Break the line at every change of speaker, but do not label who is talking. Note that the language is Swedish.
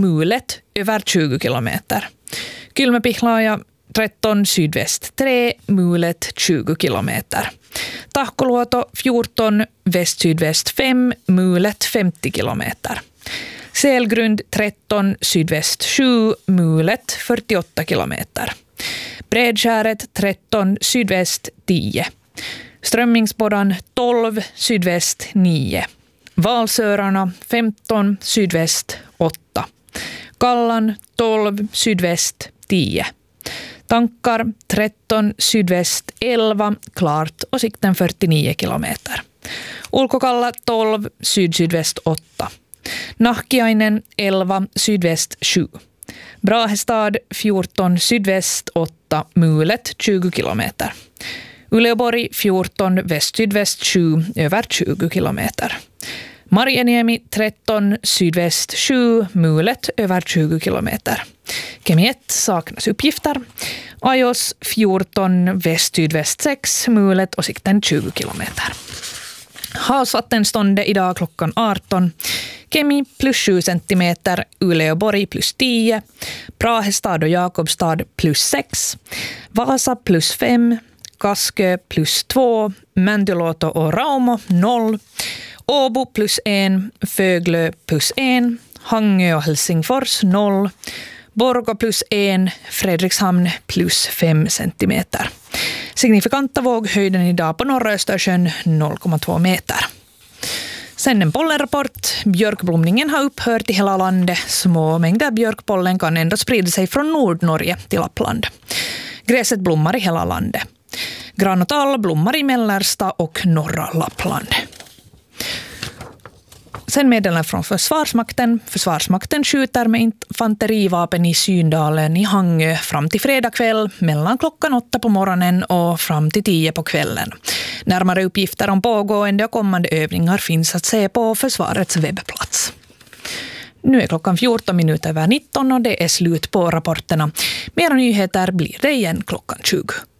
mulet över 20 kilometer. Kylmäpihlaaja 13 sydväst 3, mulet 20 kilometer. Tahkoluoto 14 väst-sydväst 5, mulet 50 kilometer. Selgrund 13 sydväst 7, mulet 48 kilometer. Bredskäret 13 sydväst 10. Strömmingsbordan 12 sydväst 9. Valsörarna 15 sydväst 8. Kallan 12 sydväst 10. Tankar 13 sydväst 11, klart och sikten 49 kilometer. Ulkokalla 12 syd-sydväst 8. Nahkiainen 11 sydväst 7. Brahestad 14 sydväst 8, mulet 20 kilometer. Uleåborg 14 väst-sydväst 7 över 20 kilometer. Marjaniemi 13 sydväst 7, mulet över 20 kilometer. Kemi 1 saknas uppgifter. Ajos 14 väst-sydväst 6, mulet och sikten 20 kilometer. Havsvattenståndet idag klockan 18. Kemi plus 7 centimeter, Uleåborg plus 10, Brahestad och Jakobstad plus 6, Vasa plus 5, Kaskö plus 2, Mäntyluoto och Raumo 0, Åbo plus 1, Föglö plus 1, Hangö och Helsingfors 0, Borgå plus 1, Fredrikshamn plus 5 centimeter. Signifikanta våghöjden idag på norra Östersjön 0,2 meter. Sen en pollenrapport. Björkblomningen har upphört i hela landet. Små mängder björkpollen kan ändå sprida sig från Nordnorge till Lappland. Gräset blommar i hela landet. Gran och tall blommar i mellersta och norra Lappland. Sen meddelar från Försvarsmakten. Försvarsmakten skjuter med infanterivapen i Syndalen i Hangö fram till fredag kväll mellan klockan 8 på morgonen och fram till 10 på kvällen. Närmare uppgifter om pågående och kommande övningar finns att se på försvarets webbplats. Nu är klockan 14 minuter över 19 och det är slut på rapporterna. Mera nyheter blir det igen klockan 20.